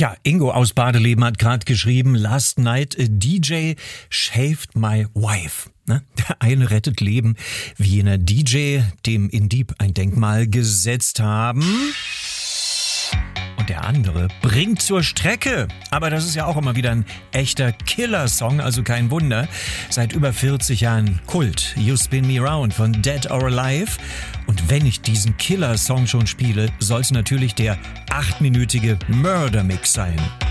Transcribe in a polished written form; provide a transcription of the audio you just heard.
Tja, Ingo aus Badeleben hat gerade geschrieben, Last night a DJ shaved my wife. Ne? Der eine rettet Leben, wie jener DJ, dem in Dieb ein Denkmal gesetzt haben. Und der andere bringt zur Strecke. Aber das ist ja auch immer wieder ein echter Killer-Song, also kein Wunder. Seit über 40 Jahren Kult. You Spin Me Round von Dead or Alive. Und wenn ich diesen Killer-Song schon spiele, soll es natürlich der 8-minütige Murder-Mix sein.